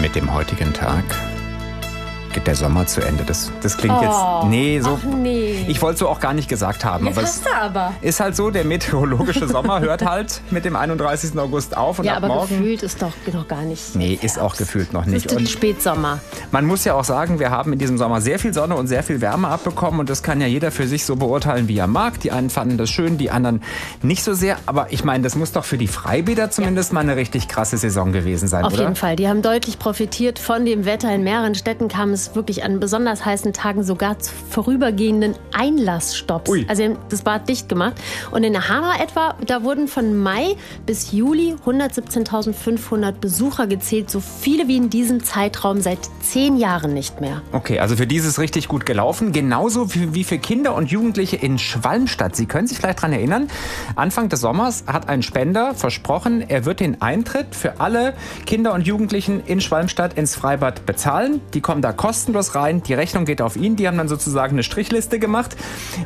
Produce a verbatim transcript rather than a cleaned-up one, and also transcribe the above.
Mit dem heutigen Tag geht der Sommer zu Ende. Das, das klingt Oh, jetzt... Nee, so... ach nee. Ich wollte es so auch gar nicht gesagt haben. Jetzt aber hast es du aber. ist halt so, der meteorologische Sommer hört halt mit dem einunddreißigsten August auf. Und Ja, ab aber morgen... gefühlt ist doch noch gar nicht. Nee, ist auch gefühlt noch Das nicht. ist Und Spätsommer. man muss ja auch sagen, wir haben in diesem Sommer sehr viel Sonne und sehr viel Wärme abbekommen. Und das kann ja jeder für sich so beurteilen, wie er mag. Die einen fanden das schön, die anderen nicht so sehr. Aber ich meine, das muss doch für die Freibäder zumindest ja. mal eine richtig krasse Saison gewesen sein, Auf oder? jeden Fall. Die haben deutlich profitiert von dem Wetter. In mehreren Städten kam es wirklich an besonders heißen Tagen sogar zu vorübergehenden Einlassstopps. Ui. Also sie haben das Bad dicht gemacht. Und in Hanau etwa, da wurden von Mai bis Juli hundertsiebzehntausendfünfhundert Besucher gezählt. So viele wie in diesem Zeitraum seit zehn Jahren nicht mehr. Okay, also für die ist es richtig gut gelaufen. Genauso wie für Kinder und Jugendliche in Schwalmstadt. Sie können sich vielleicht daran erinnern, Anfang des Sommers hat ein Spender versprochen, er wird den Eintritt für alle Kinder und Jugendlichen in Schwalmstadt ins Freibad bezahlen. Die kommen da kostenlos rein. Die Rechnung geht auf ihn. Die haben dann sozusagen eine Strichliste gemacht.